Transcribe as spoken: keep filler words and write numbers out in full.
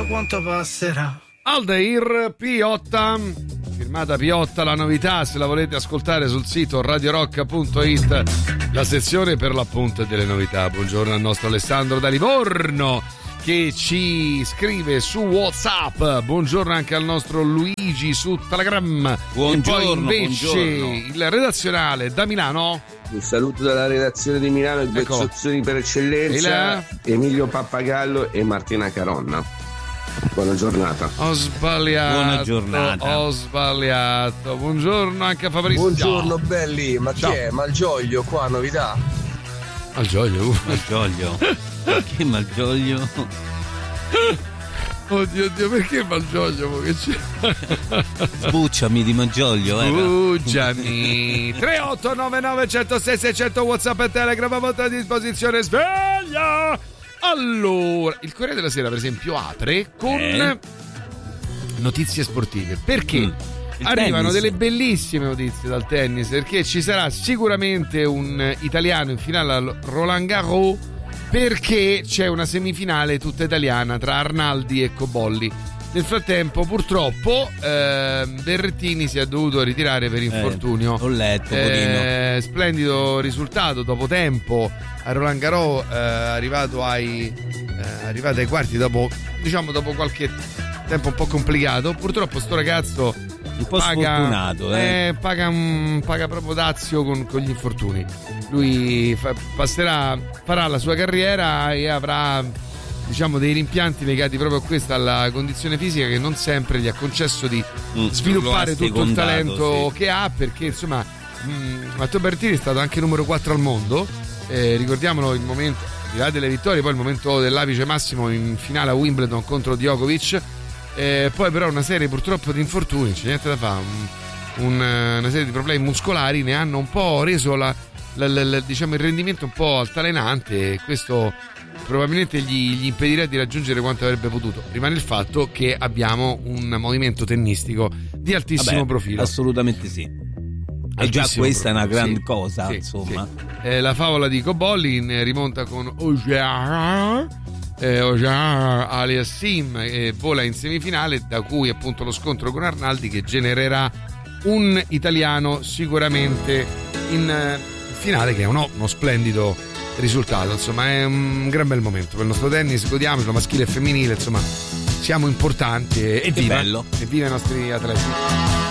quanto passerà. Aldair Piotta, firmata Piotta, la novità, se la volete ascoltare sul sito radio rock punto it, la sezione per l'appunto delle novità. Buongiorno al nostro Alessandro da Livorno che ci scrive su WhatsApp. Buongiorno anche al nostro Luigi su Telegram. Buongiorno. E poi invece buongiorno. il redazionale da Milano. Un saluto dalla redazione di Milano, i Ecco. bezzozzoni per eccellenza, Emilio Pappagallo e Martina Caronna. Buona giornata. Ho sbagliato. Buona giornata. Ho sbagliato. Buongiorno anche a Fabrizio. Buongiorno belli, ma Ciao. chi è? Malgioglio qua, novità? Malgioglio. Malgioglio. Che Malgioglio? Oddio, oddio, perché Malgioglio? Che c'è? Sbucciami di Malgioglio, eh. Sbucciami. tre otto nove nove uno zero sei sei zero zero WhatsApp e Telegram a vostra disposizione. Sveglia! Allora, il Corriere della Sera, per esempio, apre con Eh? notizie sportive. Perché? Mm. Il Arrivano tennis. delle bellissime notizie dal tennis, perché ci sarà sicuramente un italiano in finale al Roland Garros, perché c'è una semifinale tutta italiana tra Arnaldi e Cobolli. Nel frattempo, purtroppo, eh, Berrettini si è dovuto ritirare per infortunio. Eh, ho letto, Eh, splendido risultato dopo tempo a Roland Garros, eh, arrivato ai eh, arrivato ai quarti dopo, diciamo, dopo qualche tempo un po' complicato. Purtroppo sto ragazzo un po' paga, sfortunato, eh. eh, paga, un- paga proprio dazio con, con gli infortuni. Lui fa- passerà, farà la sua carriera e avrà, diciamo, dei rimpianti legati proprio a questa, alla condizione fisica che non sempre gli ha concesso di Mm, sviluppare lo ha tutto il secondato, talento sì. che ha, perché insomma mh, Matteo Berrettini è stato anche numero quattro al mondo, eh, ricordiamolo, il momento, al di là delle vittorie, poi il momento dell'apice massimo in finale a Wimbledon contro Djokovic, eh, poi però una serie purtroppo di infortuni, c'è niente da fare, un, un, una serie di problemi muscolari ne hanno un po' reso la, la, la, la- diciamo il rendimento un po' altalenante, e questo probabilmente gli, gli impedirà di raggiungere quanto avrebbe potuto. Rimane il fatto che abbiamo un movimento tennistico di altissimo Vabbè, profilo. assolutamente sì. E già Altissimo questa è una profilo, gran sì, cosa, sì, insomma. sì. Eh, la favola di Cobolli ne rimonta con Ojar, eh, Ojar Aliassim, e vola in semifinale, da cui appunto lo scontro con Arnaldi, che genererà un italiano sicuramente in eh, finale, che è uno, uno splendido risultato. Insomma, è un gran bel momento per il nostro tennis, godiamocelo, maschile e femminile, insomma siamo importanti, e, e Che viva, bello. e viva i nostri atleti.